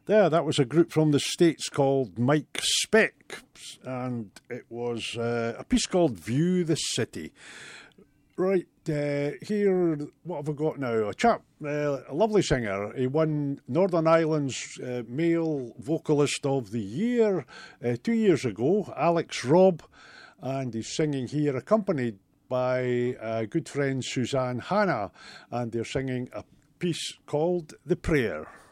There, that was a group from the States called Mike Speck, and it was a piece called View the City. Right, here, what have I got now? A chap, a lovely singer. He won Northern Ireland's Male Vocalist of the Year 2 years ago, Alex Robb, and he's singing here accompanied by good friend Suzanne Hanna, and they're singing a piece called The Prayer.